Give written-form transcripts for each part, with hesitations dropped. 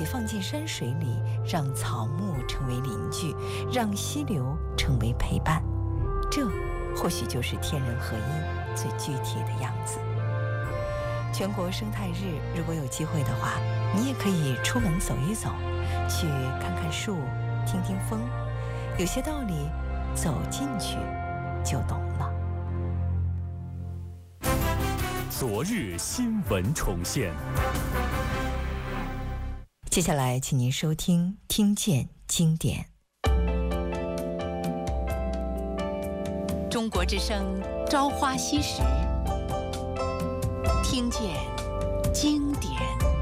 放进山水里，让草木成为邻居，让溪流成为陪伴。这或许就是天人合一最具体的样子。全国生态日，如果有机会的话，你也可以出门走一走，去看看树，听听风。有些道理走进去就懂了。 昨日新闻重现。 接下来请您收听听见经典。 中国之声朝花夕拾，听见经典。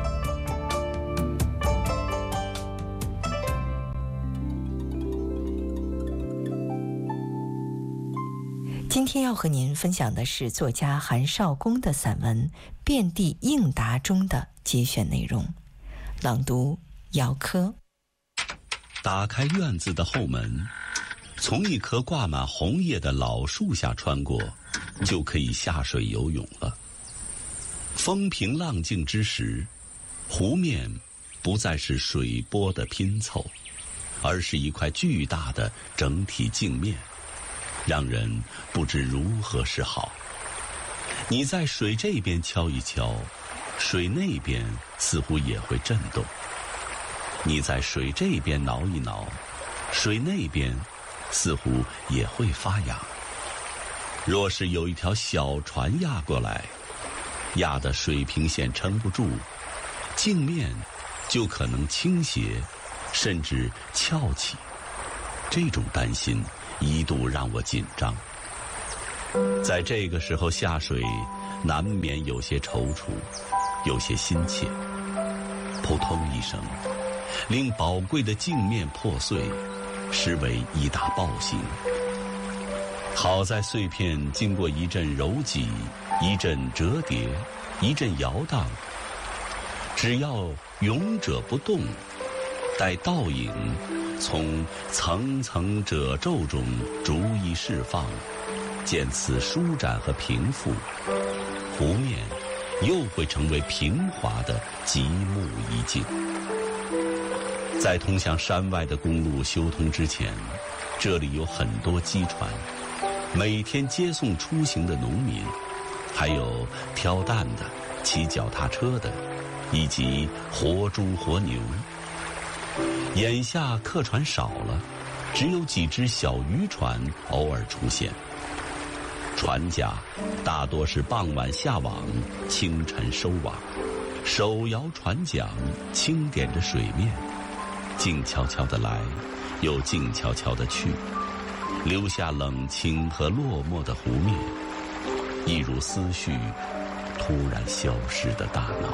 今天要和您分享的是作家韩少功的散文《遍地应答》中的节选内容，朗读姚科。 打开院子的后门，从一棵挂满红叶的老树下穿过，就可以下水游泳了。风平浪静之时，湖面不再是水波的拼凑，而是一块巨大的整体镜面，让人不知如何是好。你在水这边敲一敲，水那边似乎也会震动；你在水这边挠一挠，水那边似乎也会发痒。若是有一条小船压过来，压得水平线撑不住，镜面就可能倾斜，甚至翘起。这种担心一度让我紧张。在这个时候下水，难免有些踌躇，有些心切。扑通一声，令宝贵的镜面破碎，实为一大暴行。好在碎片经过一阵揉挤，一阵折叠，一阵摇荡，只要勇者不动，待倒影从层层褶皱中逐一释放，渐次舒展和平复，湖面又会成为平滑的极目一镜。在通向山外的公路修通之前，这里有很多机船，每天接送出行的农民，还有挑担的、骑脚踏车的，以及活猪活牛。眼下客船少了，只有几只小渔船偶尔出现。船家大多是傍晚下网，清晨收网，手摇船桨，轻点着水面，静悄悄地来，又静悄悄地去，留下冷清和落寞的湖面，一如思绪突然消失的大脑。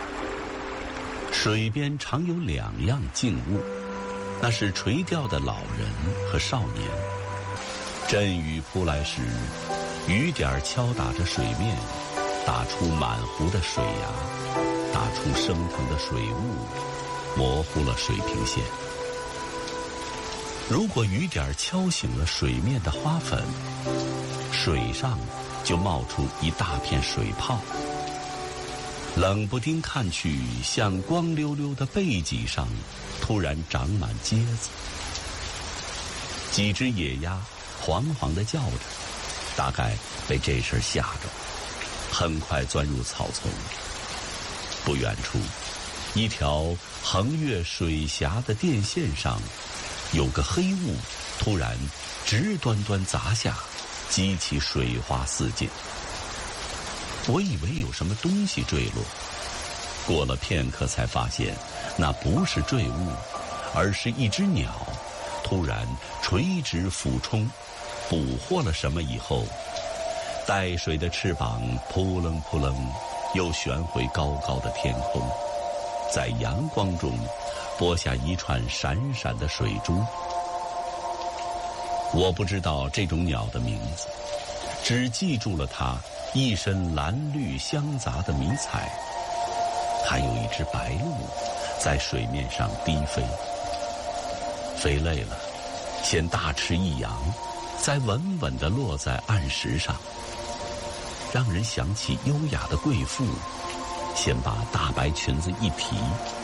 水边常有两样静物，那是垂钓的老人和少年。阵雨扑来时，雨点敲打着水面，打出满湖的水牙，打出升腾的水雾，模糊了水平线。如果雨点敲醒了水面的花粉，水上就冒出一大片水泡，冷不丁看去，像光溜溜的背脊上突然长满疖子。几只野鸭惶惶地叫着，大概被这事吓着，很快钻入草丛。不远处，一条横越水峡的电线上，有个黑雾突然直端端砸下，激起水花四溅。我以为有什么东西坠落，过了片刻才发现，那不是坠物，而是一只鸟突然垂直俯冲，捕获了什么以后，带水的翅膀扑棱扑棱，又旋回高高的天空，在阳光中播下一串闪闪的水珠。我不知道这种鸟的名字，只记住了它一身蓝绿相杂的迷彩。还有一只白鹭在水面上低飞，飞累了，先大翅一扬，再稳稳地落在岸石上，让人想起优雅的贵妇，先把大白裙子一提，